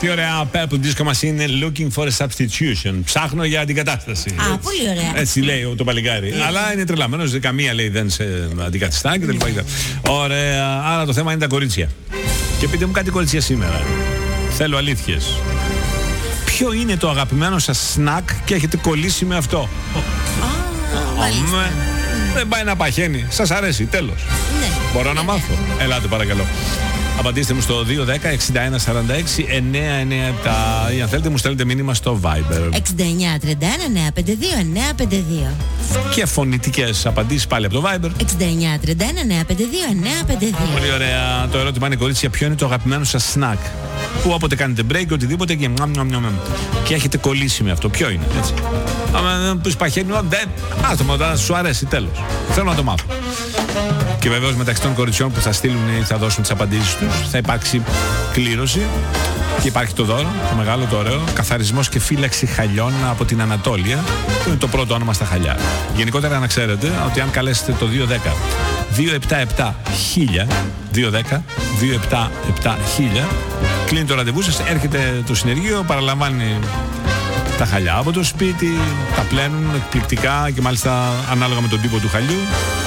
Τι ωραία Purple Disco Machine, looking for a substitution. Ψάχνω για αντικατάσταση. Α, πολύ ωραία. Έτσι λέει το παλικάρι. Αλλά είναι τρελαμένος, καμία λέει δεν σε αντικαθιστά κτλ. Ωραία. Άρα το θέμα είναι τα κορίτσια. Και πείτε μου κάτι κορίτσια σήμερα. Θέλω αλήθειες. Ποιο είναι το αγαπημένο σας σνακ και έχετε κολλήσει με αυτό? Δεν πάει να παχαίνει. Σας αρέσει, τέλος. Ναι. Μπορώ να μάθω? Ελάτε παρακαλώ. Απαντήστε μου στο 210-6146-997 ή αν θέλετε μου στέλνετε μήνυμα στο Viber 6931-952-952. και φωνητικές απαντήσεις πάλι από το Viber 6931-952-952. Πολύ ωραία. Το ερώτημα είναι κορίτσια, ποιο είναι το αγαπημένο σας σνακ που όποτε κάνετε break οτιδήποτε και έχετε κολλήσει με αυτό? Ποιο είναι, έτσι? Άμα πεις παχαίνει, άστο μου, σου αρέσει, τέλος. Θέλω να το μάθω. Και βεβαίως μεταξύ των κοριτσιών που θα στείλουν ή θα δώσουν τις απαντήσεις τους θα υπάρξει κλήρωση και υπάρχει το δώρο, το μεγάλο, το ωραίο, καθαρισμός και φύλαξη χαλιών από την Ανατόλια, που είναι το πρώτο όνομα στα χαλιά. Γενικότερα να ξέρετε ότι αν καλέσετε το 210-277-1000 κλείνει το ραντεβού σας, έρχεται το συνεργείο, παραλαμβάνει τα χαλιά από το σπίτι, τα πλένουν εκπληκτικά και μάλιστα ανάλογα με τον τύπο του χαλιού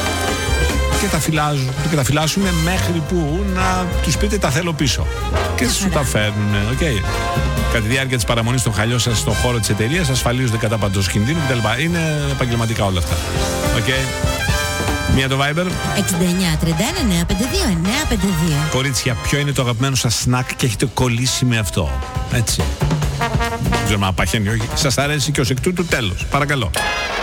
και τα φυλάσσουν μέχρι που να τους πείτε τα θέλω πίσω και σου τα φέρνουν, okay. Κατά τη διάρκεια της παραμονής των χαλιών σας στον χώρο της εταιρείας ασφαλίζονται κατά παντός κινδύνου κτλ. Είναι επαγγελματικά όλα αυτά, okay. Μία το Viber 6931-952-952. Κορίτσια, ποιο είναι το αγαπημένο σας σνακ και έχετε κολλήσει με αυτό? Έτσι. Δεν ξέρω αν παχαίνει, όχι. Σας αρέσει και ως εκ τούτου τέλος. Παρακαλώ.